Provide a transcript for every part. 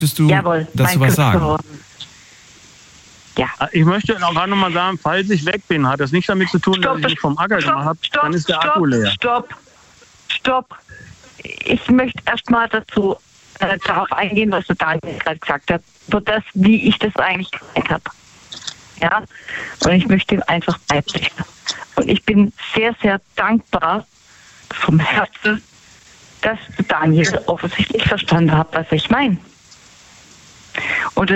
du dazu was sagen? Ja. Ich möchte auch gerade noch mal sagen, falls ich weg bin, hat das nicht damit zu tun, dass ich mich vom Acker gemacht habe, dann ist der Akku leer. Stopp. Ich möchte erstmal darauf eingehen, was der Daniel gerade gesagt hat, über das, wie ich das eigentlich gemeint habe. Ja? Und ich möchte ihm einfach beipflichten. Und ich bin sehr, sehr dankbar vom Herzen, dass Daniel offensichtlich verstanden hat, was ich meine. Und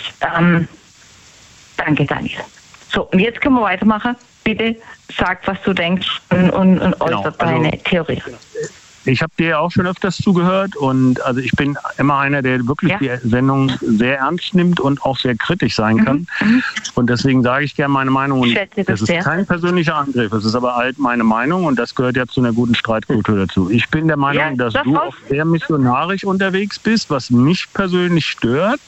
danke, Daniel. So, und jetzt können wir weitermachen. Bitte sag, was du denkst und äußert deine Theorie. Ich habe dir auch schon öfters zugehört und also ich bin immer einer, der wirklich die Sendung sehr ernst nimmt und auch sehr kritisch sein kann. Und deswegen sage ich gerne meine Meinung. Und das ist kein persönlicher Angriff, es ist aber meine Meinung und das gehört ja zu einer guten Streitkultur dazu. Ich bin der Meinung, dass du auch sehr missionarisch unterwegs bist, was mich persönlich stört.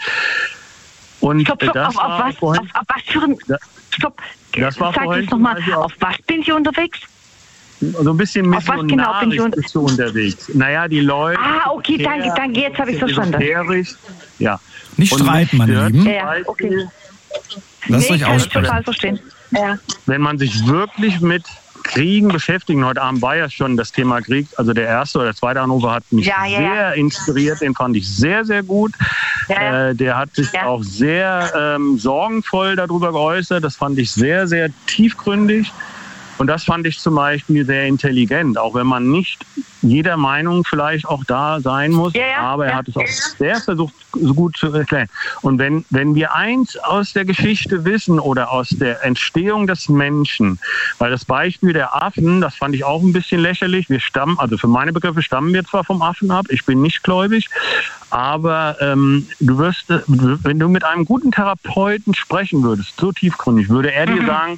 Und Stopp, auf was für ein... Stopp, sag jetzt nochmal, auf was bin ich unterwegs? So ein bisschen missionarisch bist du unterwegs. Naja, die Leute... okay, danke, jetzt habe ich verstanden. Ja. Nicht streiten, meine Lieben. Ja, okay. Lasst euch aussprechen. Ich total verstehen. Ja. Wenn man sich wirklich mit Kriegen beschäftigen, heute Abend war ja schon das Thema Krieg, also der erste oder zweite Anrufer hat mich sehr inspiriert, den fand ich sehr, sehr gut. Der hat sich auch sehr sorgenvoll darüber geäußert, das fand ich sehr, sehr tiefgründig. Und das fand ich zum Beispiel sehr intelligent, auch wenn man nicht jeder Meinung vielleicht auch da sein muss. Aber er hat es auch sehr versucht, so gut zu erklären. Und wenn wir eins aus der Geschichte wissen oder aus der Entstehung des Menschen, weil das Beispiel der Affen, das fand ich auch ein bisschen lächerlich. Also für meine Begriffe stammen wir zwar vom Affen ab, ich bin nicht gläubig, aber du wirst, wenn du mit einem guten Therapeuten sprechen würdest, so tiefgründig, würde er dir sagen,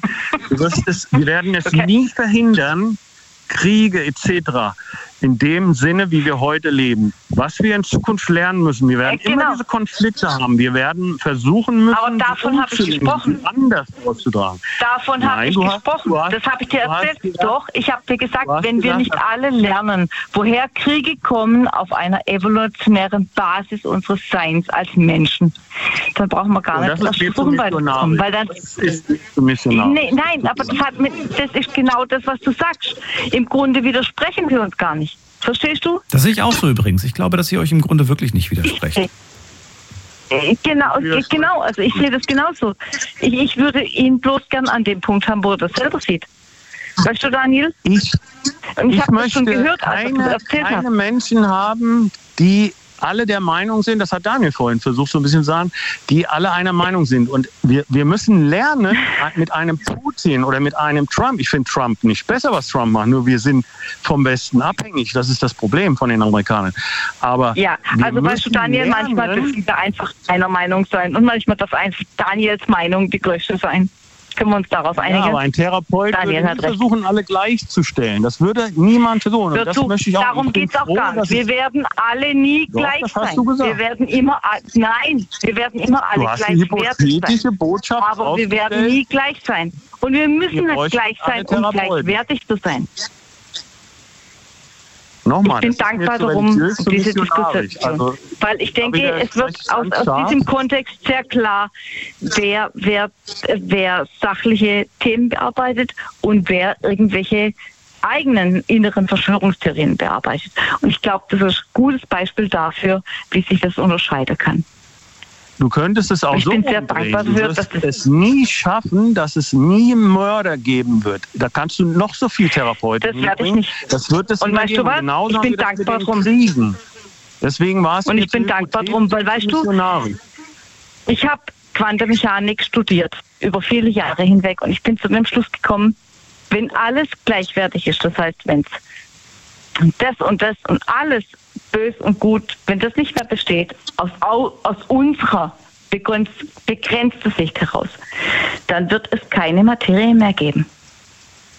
wir werden es nie verhindern, Kriege etc. in dem Sinne, wie wir heute leben. Was wir in Zukunft lernen müssen, wir werden immer diese Konflikte haben. Wir werden versuchen müssen, aber davon habe ich gesprochen. Anders auszutragen. Davon habe ich gesprochen. Das habe ich dir erzählt. Doch, ich habe dir gesagt, wenn wir nicht alle lernen, woher Kriege kommen auf einer evolutionären Basis unseres Seins als Menschen, dann brauchen wir gar nicht erst versuchen, weiterzukommen. Weil dann das ist missionarisch. Nein, aber das ist genau das, was du sagst. Im Grunde widersprechen wir uns gar nicht. Verstehst du? Das sehe ich auch so übrigens. Ich glaube, dass ihr euch im Grunde wirklich nicht widersprecht. Genau, also ich sehe das genauso. Ich würde ihn bloß gern an dem Punkt haben, wo er das selber sieht. Weißt du, Daniel? Ich möchte schon gehört, keine Menschen haben, die alle der Meinung sind, das hat Daniel vorhin versucht so ein bisschen zu sagen, die alle einer Meinung sind. Und wir müssen lernen, mit einem Putin oder mit einem Trump, ich finde Trump nicht besser, was Trump macht, nur wir sind vom Westen abhängig. Das ist das Problem von den Amerikanern. Aber also weißt du, Daniel, manchmal dürfen wir einfach einer Meinung sein und manchmal darf einfach Daniels Meinung die größte sein. Können wir uns darauf einigen? Ja, aber ein Therapeut würde versuchen, alle gleichzubringen. Das würde niemand versuchen. Das möchte ich auch. Darum geht es auch gar nicht. Wir werden alle nie gleich sein. Wir werden immer alle gleichwertig sein. Botschaft aber wir werden nie gleich sein. Und wir müssen nicht gleich sein, um gleichwertig zu sein. Nochmal, ich bin dankbar darum, diese Diskussion. Weil ich denke, es wird aus diesem Kontext sehr klar, wer sachliche Themen bearbeitet und wer irgendwelche eigenen inneren Verschwörungstheorien bearbeitet. Und ich glaube, das ist ein gutes Beispiel dafür, wie sich das unterscheiden kann. Du könntest es auch so umdrehen. Du wirst es nie schaffen, dass es nie Mörder geben wird. Da kannst du noch so viel Therapeuten mitbringen. Das wird es und weißt du was? Ich bin dankbar drum. Deswegen war es und ich bin dankbar drum, weil weißt du, ich habe Quantenmechanik studiert über viele Jahre hinweg und ich bin zu dem Schluss gekommen, wenn alles gleichwertig ist, das heißt, wenn es das und alles böse und gut, wenn das nicht mehr besteht, aus unserer begrenzten Sicht heraus, dann wird es keine Materie mehr geben.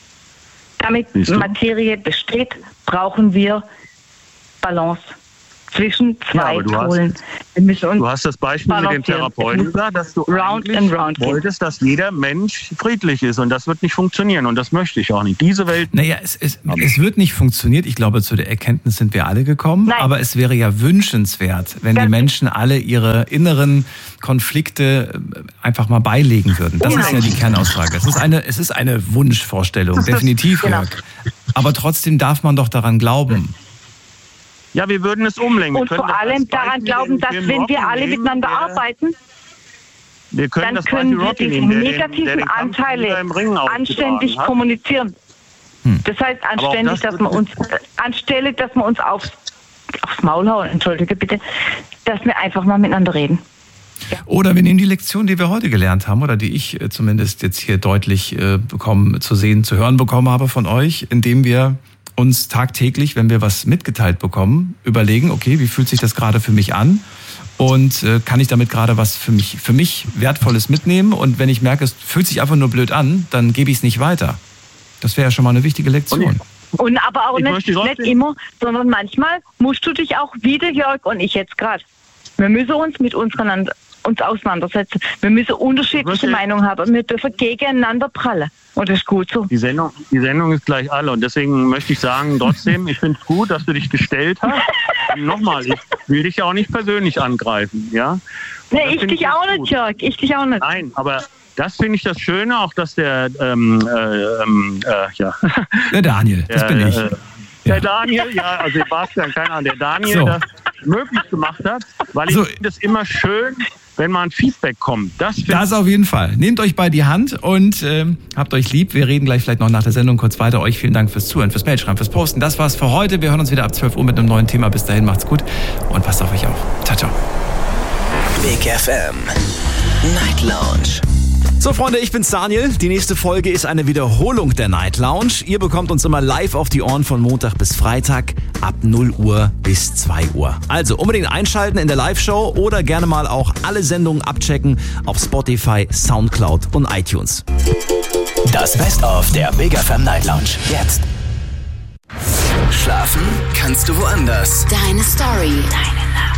Damit Materie besteht, brauchen wir Balance. zwischen zwei Polen. Du hast das Beispiel mit dem Therapeuten gesagt, dass du wolltest, dass jeder Mensch friedlich ist. Und das wird nicht funktionieren. Und das möchte ich auch nicht. Diese Welt... Naja, es wird nicht funktionieren. Ich glaube, zu der Erkenntnis sind wir alle gekommen. Nein. Aber es wäre ja wünschenswert, wenn die Menschen alle ihre inneren Konflikte einfach mal beilegen würden. Das ist ja die Kernaussage. Es ist eine Wunschvorstellung, definitiv, Jörg. Aber trotzdem darf man doch daran glauben. Ja, wir würden es umlenken. Und vor allem daran glauben, dass wenn wir alle miteinander arbeiten, dann können wir diese negativen Anteile anständig kommunizieren. Das heißt anständig, dass wir uns, anstelle, dass wir uns aufs Maul hauen, entschuldige bitte, dass wir einfach mal miteinander reden. Ja. Oder wir nehmen die Lektion, die wir heute gelernt haben, oder die ich zumindest jetzt hier deutlich zu hören bekommen habe von euch, indem wir uns tagtäglich, wenn wir was mitgeteilt bekommen, überlegen, okay, wie fühlt sich das gerade für mich an? Und kann ich damit gerade was für mich Wertvolles mitnehmen? Und wenn ich merke, es fühlt sich einfach nur blöd an, dann gebe ich es nicht weiter. Das wäre ja schon mal eine wichtige Lektion. Und aber auch nicht immer, sondern manchmal musst du dich auch, wie der Jörg und ich jetzt gerade, wir müssen uns mit uns auseinandersetzen. Wir müssen unterschiedliche Meinungen haben. Wir dürfen gegeneinander prallen. Und das ist gut so. Die Sendung ist gleich alle. Und deswegen möchte ich sagen, trotzdem, ich finde es gut, dass du dich gestellt hast. Nochmal, ich will dich ja auch nicht persönlich angreifen. Ja? Nee, ich dich auch nicht, Jörg. Ich dich auch nicht. Nein, aber das finde ich das Schöne, auch dass der Der Daniel, das bin ich. Der Daniel, also Sebastian, keine Ahnung, der Daniel das möglich gemacht hat, weil ich finde es immer schön, wenn mal ein Feedback kommt. Das auf jeden Fall. Nehmt euch bei die Hand und habt euch lieb. Wir reden gleich vielleicht noch nach der Sendung kurz weiter. Euch vielen Dank fürs Zuhören, fürs Mailschreiben, fürs Posten. Das war's für heute. Wir hören uns wieder ab 12 Uhr mit einem neuen Thema. Bis dahin, macht's gut und passt auf euch auf. Ciao, ciao. Big FM Night Lounge. So Freunde, ich bin's Daniel. Die nächste Folge ist eine Wiederholung der Night Lounge. Ihr bekommt uns immer live auf die Ohren von Montag bis Freitag ab 0 Uhr bis 2 Uhr. Also unbedingt einschalten in der Live-Show oder gerne mal auch alle Sendungen abchecken auf Spotify, Soundcloud und iTunes. Das Best-of der Big FM Night Lounge. Jetzt. Schlafen kannst du woanders. Deine Story.